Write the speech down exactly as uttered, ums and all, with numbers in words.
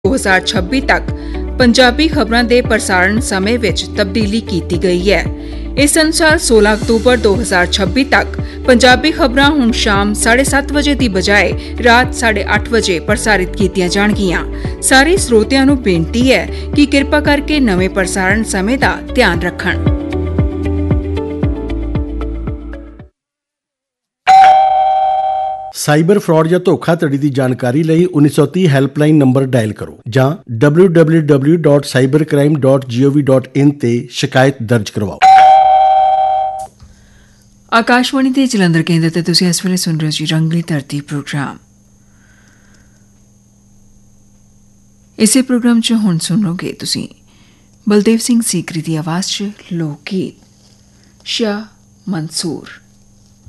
दो हज़ार छब्बीस तक पंजाबी खबरां दे प्रसारण समय विच तब्दीली कीती गई है। इस अनुसार सोलह अक्तूबर दो हज़ार छब्बीस तक पंजाबी खबरां हुण शाम साढ़े सत्त बजे की बजाय रात साढ़े अठ बजे प्रसारित कीतियां जाणगियां। सारे स्रोतियां नूं बेनती है कि किरपा करके नवें प्रसारण समय का ध्यान रखण। साइबर फ्रॉड या धोखाधड़ी की जानकारी ਲਈ उन्नीस सौ तीस ਹੈਲਪਲਾਈਨ ਨੰਬਰ ਡਾਇਲ ਕਰੋ ਜਾਂ W W W dot cyber crime dot G O V dot in ਤੇ ਸ਼ਿਕਾਇਤ ਦਰਜ ਕਰਵਾਓ। ਆਕਾਸ਼ਵਾਣੀ ਦੇ ਜਲੰਧਰ ਕੇਂਦਰ ਤੇ ਤੁਸੀਂ ਇਸ ਵੇਲੇ ਸੁਣ ਰਹੇ ਹੋ ਜੀ ਰੰਗਲੀ ਧਰਤੀ ਪ੍ਰੋਗਰਾਮ। ਇਸੇ ਪ੍ਰੋਗਰਾਮ 'ਚ ਹੁਣ ਸੁਣੋਗੇ ਤੁਸੀਂ ਬਲਦੇਵ ਸਿੰਘ ਸੀਕਰੀ ਦੀ ਆਵਾਜ਼ 'ਚ ਲੋਕ ਗੀਤ ਸ਼ਾਹ ਮੰਸੂਰ।